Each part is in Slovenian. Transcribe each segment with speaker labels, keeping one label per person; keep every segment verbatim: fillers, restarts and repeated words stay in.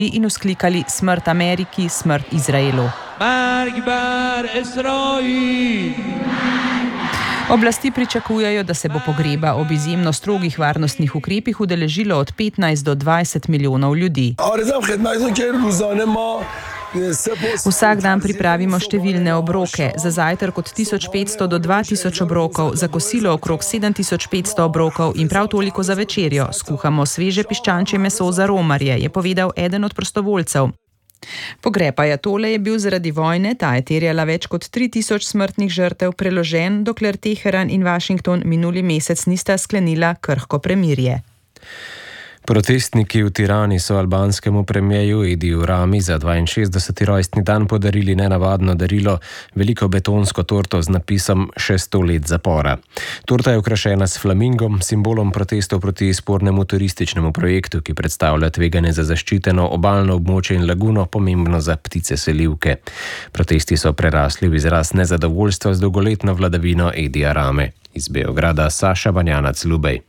Speaker 1: in vzklikali smrt Ameriki, smrt Izraelu. Oblasti pričakujejo, da se bo pogreba ob izjemno strogih varnostnih ukrepih udeležilo od petnajst do dvajset milijonov ljudi. Vsak dan pripravimo številne obroke, za zajtrk od tisoč petsto do dva tisoč obrokov, za kosilo okrog sedem tisoč petsto obrokov in prav toliko za večerjo. Skuhamo sveže piščančje meso za romarje, je povedal eden od prostovoljcev. Pogreb ajatole je bil zaradi vojne, ta je terjala več kot tri tisoč smrtnih žrtev, preložen, dokler Teheran in Washington minuli mesec nista sklenila krhko premirje.
Speaker 2: Protestniki v Tirani so albanskemu premierju Ediju Rami za dvainšestdeseti rojstni dan podarili nenavadno darilo, veliko betonsko torto z napisom še sto let zapora. Torta je okrašena s flamingom, simbolom protestov proti spornemu turističnemu projektu, ki predstavlja tveganje za zaščiteno obalno območje in laguno, pomembno za ptice selivke. Protesti so prerasli v izraz nezadovoljstva z dolgoletno vladavino Edija Rame. Iz Beograda Saša Banjanac-Lubej.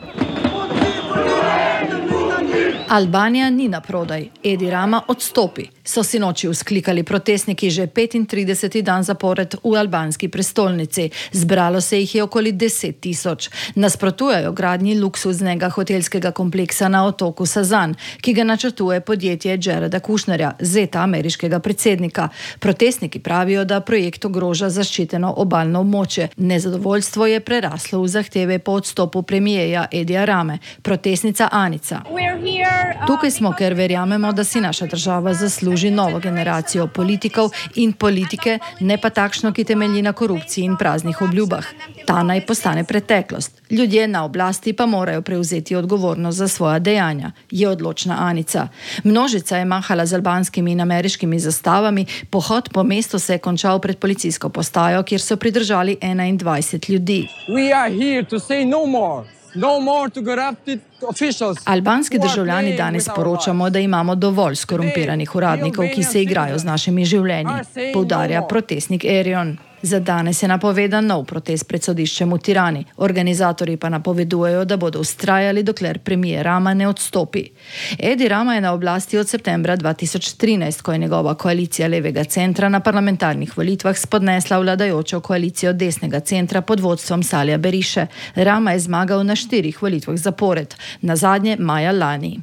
Speaker 3: Albanija ni na prodaj, Edi Rama odstopi, so sinoči vzklikali protestniki že petintrideseti dan zapored v albanski prestolnici. Zbralo se jih je okoli deset tisoč. Nasprotujejo gradnji luksuznega hotelskega kompleksa na otoku Sazan, ki ga načrtuje podjetje Jareda Kushnerja, zeta ameriškega predsednika. Protestniki pravijo, da projekt ogroža zaščiteno obalno območje. Nezadovoljstvo je preraslo v zahteve po odstopu premijeja Edija Rame. Protestnica Anica. Tukaj smo, ker verjamemo, da si naša država zasluži novo generacijo politikov in politike, ne pa takšno, ki temelji na korupciji in praznih obljubah. Ta naj postane preteklost. Ljudje na oblasti pa morajo prevzeti odgovornost za svoja dejanja, je odločna Anica. Množica je mahala z albanskimi in ameriškimi zastavami, pohod po mestu se je končal pred policijsko postajo, kjer so pridržali enaindvajset ljudi.
Speaker 4: We are here to say no more. No more to corrupted officials.
Speaker 3: Albanski državljani danes poročamo, da imamo dovolj skorumpiranih uradnikov, ki se igrajo z našimi življenji, poudarja protestnik Erion. Za danes je napovedan nov protest pred sodiščem v Tirani. Organizatorji pa napovedujejo, da bodo vztrajali, dokler premijer Rama ne odstopi. Edi Rama je na oblasti od septembra dva tisoč trinajst, ko je njegova koalicija levega centra na parlamentarnih volitvah spodnesla vladajočo koalicijo desnega centra pod vodstvom Salija Beriše. Rama je zmagal na štirih volitvah zapored, nazadnje maja lani.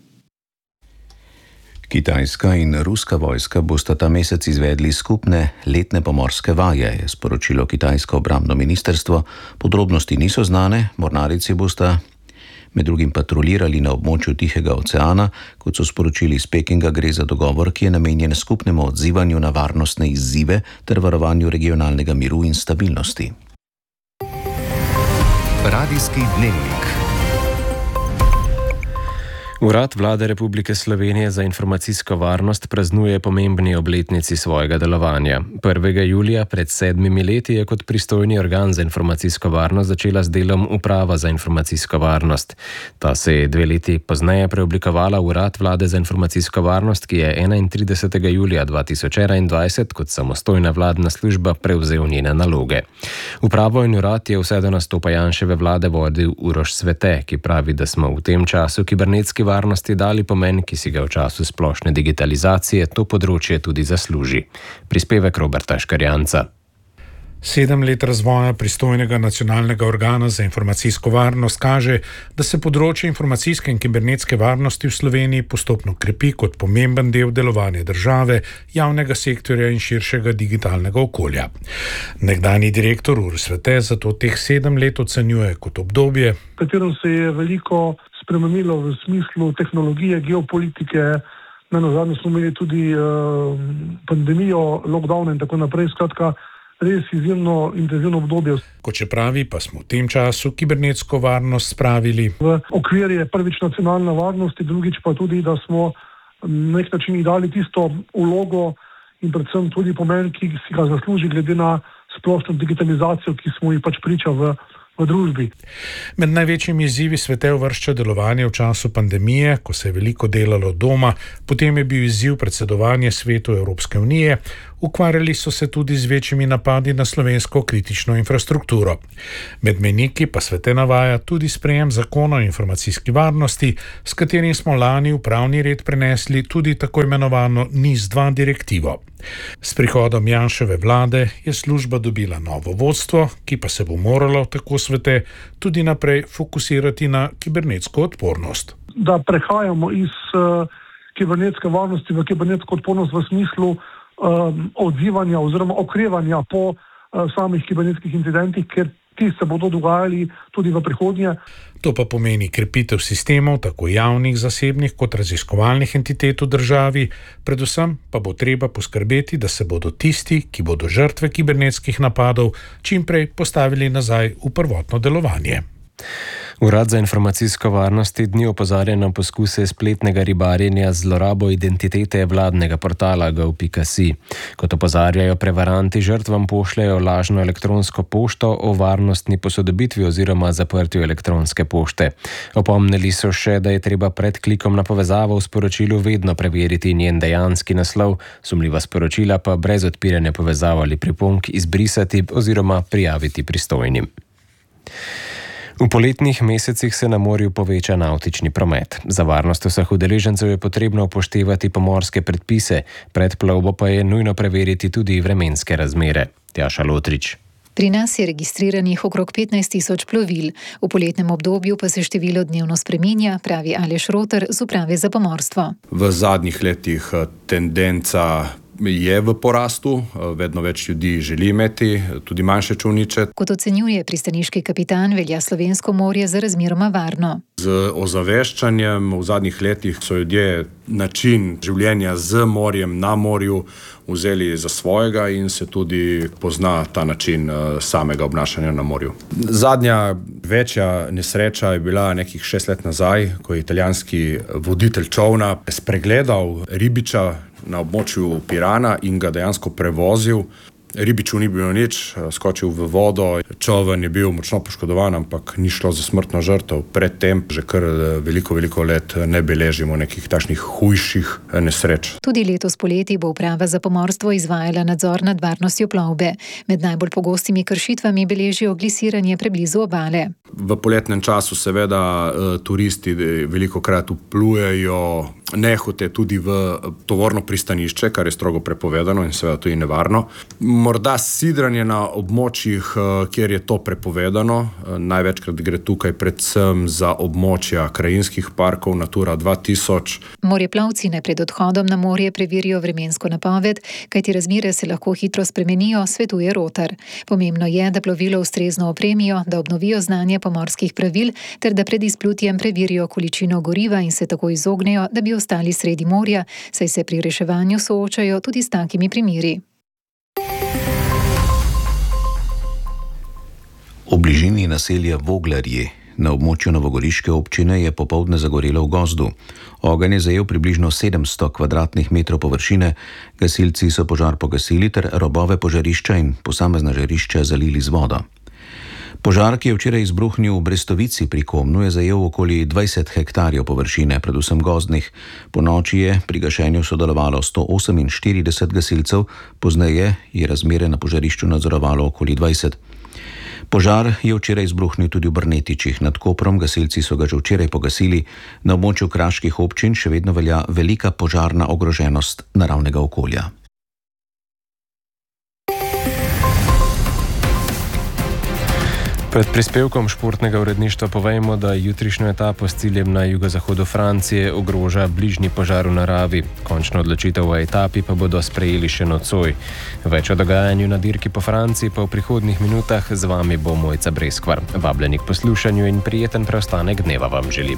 Speaker 5: Kitajska in ruska vojska bosta ta mesec izvedli skupne letne pomorske vaje, je sporočilo kitajsko obrambno ministrstvo. Podrobnosti niso znane, mornarici bosta med drugim patrolirali na območju Tihega oceana. Kot so sporočili iz Pekinga, gre za dogovor, ki je namenjen skupnemu odzivanju na varnostne izzive ter varovanju regionalnega miru in stabilnosti.
Speaker 6: Radijski dnevnik.
Speaker 2: Urad Vlade Republike Slovenije za informacijsko varnost praznuje pomembni obletnici svojega delovanja. prvega julija pred sedmimi leti je kot pristojni organ za informacijsko varnost začela z delom Uprava za informacijsko varnost. Ta se je dve leti pozneje preoblikovala v Urad Vlade za informacijsko varnost, ki je enaintridesetega julija dva tisoč enaindvajset kot samostojna vladna služba prevzel njene naloge. Upravo in urad je vse do nastopa Janševe vlade vodil Uroš Svete, ki pravi, da smo v tem času kibernetski varnosti dali pomen, ki si ga v času splošne digitalizacije to področje tudi zasluži. Prispevek Roberta Škarjanca.
Speaker 7: Sedem let razvoja pristojnega nacionalnega organa za informacijsko varnost kaže, da se področje informacijske in kibernetske varnosti v Sloveniji postopno krepi kot pomemben del delovanja države, javnega sektorja in širšega digitalnega okolja. Nekdanji direktor Uroš Svete zato teh sedem let ocenjuje kot obdobje,
Speaker 8: v katerem se je veliko spremenilo v smislu tehnologije, geopolitike, nenazadnje smo imeli tudi uh, pandemijo, lockdown in tako naprej, skratka, res izjemno intenzivno obdobje.
Speaker 7: Kot še pravi, pa smo v tem času kibernetsko varnost spravili
Speaker 8: v okvirje prvič nacionalne varnosti, drugič pa tudi, da smo na nek način dali tisto vlogo in predvsem tudi pomen, ki si ga zasluži glede na splošno digitalizacijo, ki smo ji pač priča v v družbi.
Speaker 7: Med največjimi izzivi Svete uvršča delovanje v času pandemije, ko se je veliko delalo doma, potem je bil izziv predsedovanje Svetu Evropske unije, ukvarjali so se tudi z večjimi napadi na slovensko kritično infrastrukturo. Med mejniki pa svete navaja tudi sprejem zakona o informacijski varnosti, s katerim smo lani v pravni red prenesli tudi tako imenovano N I S dva direktivo. S prihodom Janševe vlade je služba dobila novo vodstvo, ki pa se bo moralo, tako svete, tudi naprej fokusirati na kibernetsko odpornost.
Speaker 8: Da prehajamo iz uh, kibernetske varnosti v kibernetsko odpornost v smislu um, odzivanja oziroma okrevanja po uh, samih kibernetskih incidentih, ker ti se bodo dogajali tudi v prihodnje.
Speaker 7: To pa pomeni krepitev sistemov, tako javnih, zasebnih kot raziskovalnih entitet v državi, predvsem pa bo treba poskrbeti, da se bodo tisti, ki bodo žrtve kibernetskih napadov, čimprej postavili nazaj v prvotno delovanje.
Speaker 2: Urad za informacijsko varnost dni opozarja na poskuse spletnega ribarjenja z zlorabo identitete vladnega portala gov pika si. Kot opozarjajo, prevaranti žrtvam pošljajo lažno elektronsko pošto o varnostni posodobitvi oziroma zaprtju elektronske pošte. Opomnili so še, da je treba pred klikom na povezavo v sporočilu vedno preveriti njen dejanski naslov, sumljiva sporočila pa brez odpiranja povezav ali pripomb izbrisati oziroma prijaviti pristojnim. V poletnih mesecih se na morju poveča navtični promet. Za varnost vseh udeležencev je potrebno upoštevati pomorske predpise, pred plovbo pa je nujno preveriti tudi vremenske razmere. Tjaša Lotrič.
Speaker 9: Pri nas je registriranih okrog petnajst tisoč plovil. V poletnem obdobju pa se število dnevno spreminja, pravi Aleš Roter z Uprave za pomorstvo.
Speaker 10: V zadnjih letih tendenca je v porastu, vedno več ljudi želi imeti tudi manjše čolniče.
Speaker 9: Kot ocenjuje pristaniški kapitan, velja slovensko morje za razmeroma varno.
Speaker 10: Z ozaveščanjem v zadnjih letih so ljudje način življenja z morjem na morju vzeli za svojega in se tudi pozna ta način samega obnašanja na morju. Zadnja večja nesreča je bila nekih šest let nazaj, ko je italijanski voditelj čolna spregledal ribiča na območju Pirana in ga dejansko prevozil. Ribiču ni bilo nič, skočil v vodo, čoln je bil močno poškodovan, ampak ni šlo za smrtno žrtev. Predtem že kar veliko, veliko let ne beležimo nekih takšnih hujših nesreč.
Speaker 9: Tudi letos poleti bo Uprava za pomorstvo izvajala nadzor nad varnostjo plovbe. Med najbolj pogostimi kršitvami beležijo glisiranje preblizu obale.
Speaker 10: V poletnem času seveda turisti velikokrat vplujejo nehote tudi v tovorno pristanišče, kar je strogo prepovedano in seveda tudi nevarno. Morda sidranje na območjih, kjer je to prepovedano, največkrat gre tukaj predvsem za območja krajinskih parkov Natura dva tisoč.
Speaker 9: Morjeplavci naj pred odhodom na morje preverijo vremensko napoved, kajti razmere se lahko hitro spremenijo, svetuje Rotar. Pomembno je, da plovilo ustrezno opremijo, da obnovijo znanje pomorskih pravil ter da pred izplutjem preverijo količino goriva in se tako izognejo, da bi ostali sredi morja, saj se pri reševanju soočajo tudi s takimi primeri.
Speaker 5: V bližini naselja Voglarji na območju novogoriške občine je popoldne zagorelo v gozdu. Ogenj je zajel približno sedemsto kvadratnih metrov površine, gasilci so požar pogasili ter robove požarišča in posamezna žarišča zalili z vodo. Požar, ki je včeraj izbruhnil v Brestovici pri Komnu, je zajel okoli dvajset hektarjev površine, predvsem gozdnih. Po noči je pri gašenju sodelovalo sto oseminštirideset gasilcev, pozneje je razmere na požarišču nadzorovalo okoli dvajset. Požar je včeraj izbruhnil tudi v Brnetičih nad Koprom, gasilci so ga že včeraj pogasili. Na območju kraških občin še vedno velja velika požarna ogroženost naravnega okolja.
Speaker 2: Pred prispevkom športnega uredništva povejmo, da jutrišnjo etapo s ciljem na jugozahodu Francije ogroža bližnji požar v naravi. Končno odločitev v etapi pa bodo sprejeli še nocoj. Več o dogajanju na dirki po Franciji pa v prihodnjih minutah. Z vami bo Mojca Breskvar. Vabljeni k poslušanju in prijeten preostanek dneva vam želim.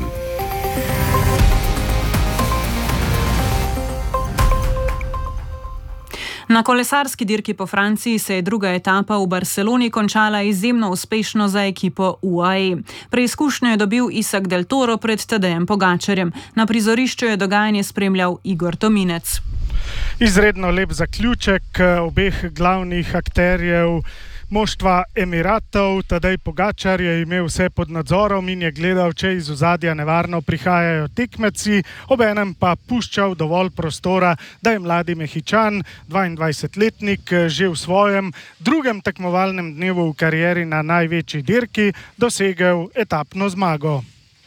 Speaker 11: Na kolesarski dirki po Franciji se je druga etapa v Barceloni končala izjemno uspešno za ekipo U A E. Preizkušnjo je dobil Isak Del Toro pred Tadejem Pogačarjem. Na prizorišču je dogajanje spremljal Igor Tominec.
Speaker 12: Izredno lep zaključek obeh glavnih akterjev.
Speaker 7: moštva Emiratov. Tadej Pogačar je imel vse pod nadzorom in je gledal, če iz ozadja nevarno prihajajo tekmeci, obenem pa puščal dovolj prostora, da je mladi Mehičan, dvaindvajsetletnik, že v svojem drugem tekmovalnem dnevu v karieri na največji dirki dosegel etapno zmago.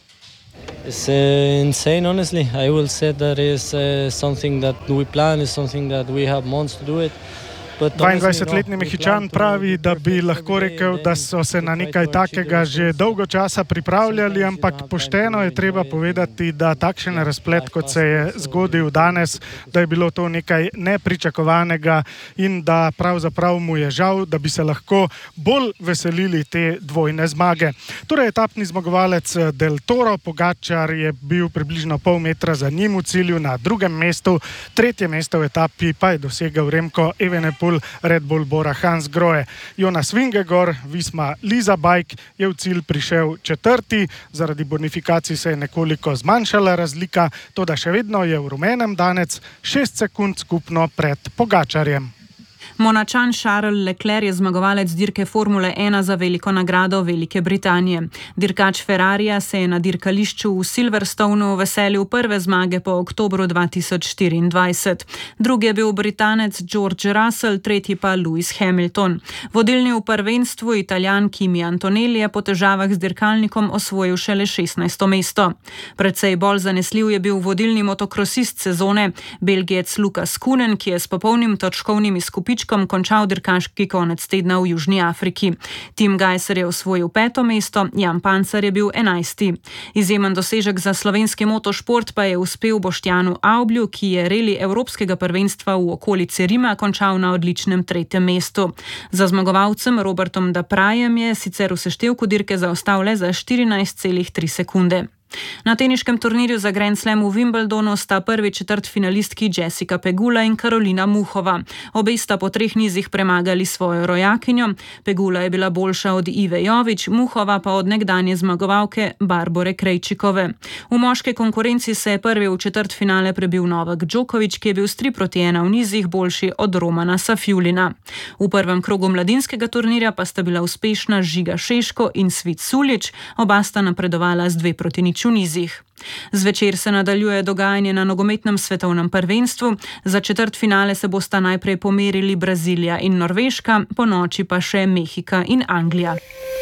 Speaker 12: It's uh, insane, honestly. I will say that is uh, something that we plan, is something that we have months to do it.
Speaker 7: dvaindvajsetletni Mehičan pravi, da bi lahko rekel, da so se na nekaj takega že dolgo časa pripravljali, ampak pošteno je treba povedati, da takšen razplet, kot se je zgodil danes, da je bilo to nekaj nepričakovanega in da pravzaprav mu je žal, da bi se lahko bolj veselili te dvojne zmage. Torej, etapni zmagovalec Del Toro Pogačar je bil približno pol metra za njim v cilju na drugem mestu, tretje mesto v etapi pa je dosegel Remko Evenepoel, Red Bull Bora Hansgrohe. Jonas Vingegaard, Visma Lease Bike je v cilj prišel četrti, zaradi bonifikacij se je nekoliko zmanjšala razlika, toda še vedno je v rumenem danec šest sekund skupno pred Pogačarjem.
Speaker 11: Monačan Charles Leclerc je zmagovalec dirke Formule ena za veliko nagrado Velike Britanije. Dirkač Ferrarija se je na dirkališču v Silverstonu veselil prve zmage po oktobru dva tisoč štiriindvajset. Drugi je bil Britanec George Russell, tretji pa Lewis Hamilton. Vodilni v prvenstvu Italijan Kimi Antonelli je po težavah z dirkalnikom osvojil šele šestnajsto mesto. Precej bolj zanesljiv je bil vodilni motokrosist sezone, Belgijec Lukas Kunen, ki je s popolnim točkovnim izkupičkom končal dirkaški konec tedna v Južni Afriki. Tim Gajser je osvojil peto mesto, Jan Pancar je bil enajsti. Izjemen dosežek za slovenski motošport pa je uspel Boštjanu Avblju, ki je reli evropskega prvenstva v okolici Rima končal na odličnem tretjem mestu. Za zmagovalcem Robertom Daprajem je sicer v seštevku dirke zaostal le za štirinajst celih tri sekunde. Na teniškem turnirju za Grand Slam v Wimbledonu sta prvi četrtfinalistki Jessica Pegula in Karolina Muchova. Obe sta po treh nizih premagali svojo rojakinjo. Pegula je bila boljša od Ive Jović, Muchova pa od nekdanje zmagovalke Barbore Krejčikove. V moški konkurenci se je prvi v četrtfinale prebil Novak Djokovic, ki je bil s tri proti ena v nizih boljši od Romana Safjulina. V prvem krogu mladinskega turnirja pa sta bila uspešna Žiga Šeško in Svit Suljić, oba sta napredovala z dve proti nič v nizih. Zvečer se nadaljuje dogajanje na nogometnem svetovnem prvenstvu. Za četrtfinale se bosta najprej pomerili Brazilija in Norveška, po noči pa še Mehika in Anglija.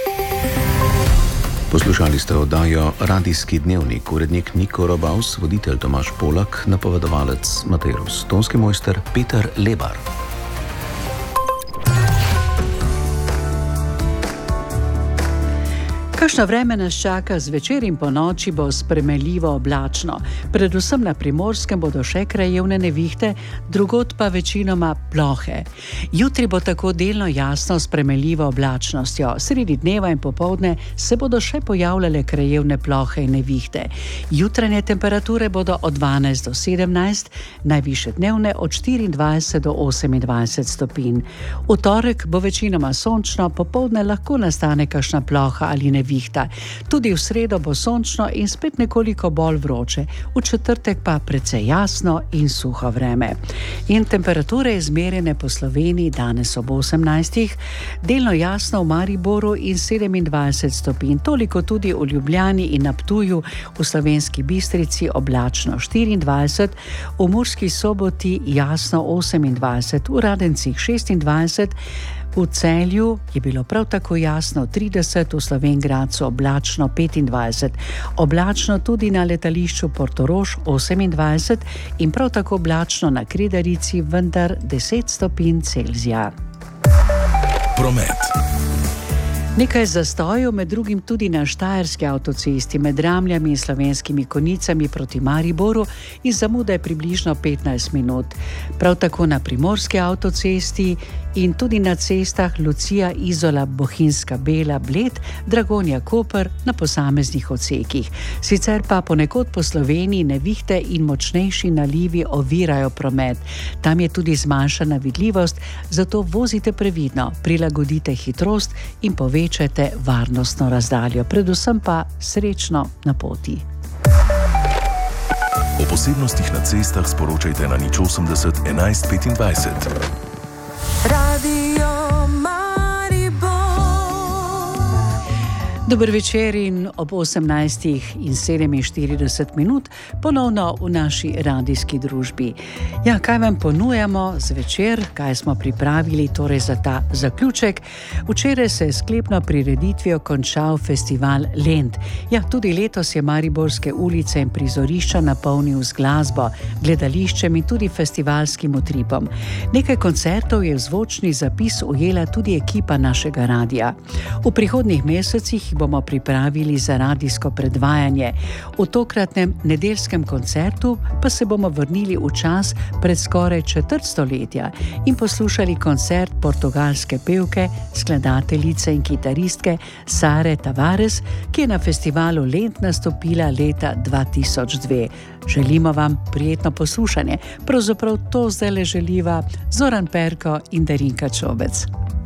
Speaker 5: Poslušali ste oddajo Radijski dnevnik, urednik Niko Robaus, voditelj Tomaž Polak, napovedovalec Matej Rus, tonski mojster Peter Lebar.
Speaker 13: Kakšno vreme nas čaka zvečer in po noči bo spremenljivo oblačno. Predvsem na Primorskem bodo še krajevne nevihte, drugod pa večinoma plohe. Jutri bo tako delno jasno s spremenljivo oblačnostjo. Sredi dneva in popoldne se bodo še pojavljale krajevne plohe in nevihte. Jutranje temperature bodo od dvanajst do sedemnajst, najvišje dnevne od štiriindvajset do osemindvajset stopinj. V torek bo večinoma sončno, popoldne lahko nastane kakšna ploha ali nevihta. Tudi v sredo bo sončno in spet nekoliko bolj vroče, v četrtek pa precej jasno in suho vreme. In temperature izmerjene po Sloveniji danes ob osemnajstih, delno jasno v Mariboru in sedemindvajset stopinj, toliko tudi v Ljubljani in na Ptuju, v Slovenski Bistrici oblačno štiriindvajset, v Murski Soboti jasno osemindvajset, v Radencih šestindvajset, v Celju je bilo prav tako jasno trideset, v Slovenj Gradcu oblačno petindvajset, oblačno tudi na letališču Portorož osemindvajset in prav tako oblačno na Kredarici, vendar deset stopinj Celzija.
Speaker 6: Promet.
Speaker 13: Nekaj zastojev, med drugim tudi na Štajerski avtocesti med Ramljami in Slovenskimi Konjicami proti Mariboru in zamuda je približno petnajst minut. Prav tako na Primorski avtocesti in tudi na cestah Lucija, Izola, Bohinjska Bela, Bled, Dragonja, Koper na posameznih odsekih. Sicer pa ponekod po Sloveniji nevihte in močnejši nalivi ovirajo promet. Tam je tudi zmanjšana vidljivost, zato vozite previdno, prilagodite hitrost in povečajte varnostno razdaljo, predvsem pa srečno na poti.
Speaker 6: O posebnostih na cestah sporočajte na nič osemdeset enajst petindvajset.
Speaker 14: Radio Maribor.
Speaker 13: Dober večer in ob osemnajstih in sedeminštirideset minut ponovno v naši radijski družbi. Ja, kaj vam ponujamo zvečer, kaj smo pripravili torej za ta zaključek? Včeraj se je sklepno prireditvijo končal festival Lent. Ja, tudi letos je mariborske ulice in prizorišča napolnil z glasbo, gledališčem in tudi festivalskim utripom. Nekaj koncertov je v zvočni zapis ujela tudi ekipa našega radija. V prihodnjih mesecih bomo pripravili za radijsko predvajanje. V tokratnem nedeljskem koncertu pa se bomo vrnili v čas pred skoraj četrt stoletja in poslušali koncert portugalske pevke, skladateljice in kitaristke Sare Tavares, ki je na festivalu Lent nastopila leta dva tisoč dve. Želimo vam prijetno poslušanje. Pravzaprav to zdaj le želiva Zoran Perko in Darinka Čobec.